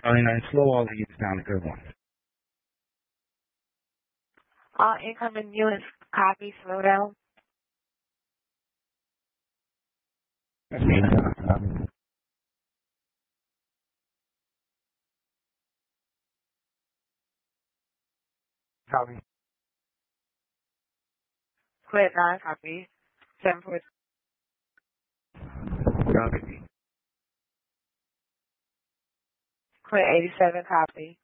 99 slow, all the units down to good one. All incoming units, copy, slow down. That's me. Copy. Copy. Quit 9, copy. 7-4. Copy. Quit 87, copy.